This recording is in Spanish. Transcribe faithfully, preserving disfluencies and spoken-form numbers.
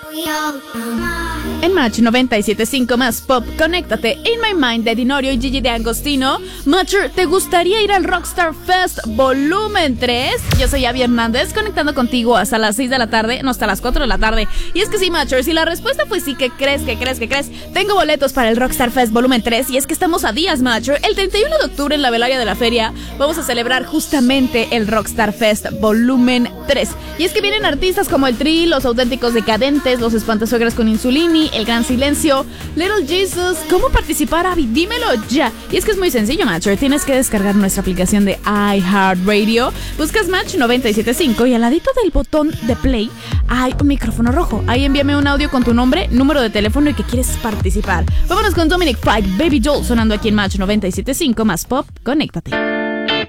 En Match noventa y siete punto cinco más pop, conéctate. In My Mind de Dinorio y Gigi de Agostino. Matcher, ¿te gustaría ir al Rockstar Fest Volumen tres? Yo soy Abby Hernández, conectando contigo hasta las seis de la tarde, no, hasta las cuatro de la tarde. Y es que sí, Matcher, si la respuesta fue sí, ¿qué crees, qué crees, qué crees? Tengo boletos para el Rockstar Fest Volumen tres y es que estamos a días, Matcher. El treinta y uno de octubre en la velaria de la feria vamos a celebrar justamente el Rockstar Fest Volumen tres. Y es que vienen artistas como el Tri, Los Auténticos Decadentes, Los Espantasuegras con Insulini, El Gran Silencio, Little Jesus. ¿Cómo participar, Abby? Dímelo ya. Y es que es muy sencillo, Matcher. Tienes que descargar nuestra aplicación de iHeartRadio. Buscas Match noventa y siete punto cinco y al ladito del botón de play hay un micrófono rojo. Ahí envíame un audio con tu nombre, número de teléfono y que quieres participar. Vámonos con Dominic Fike, Baby Doll, sonando aquí en Match noventa y siete punto cinco más pop. Conéctate.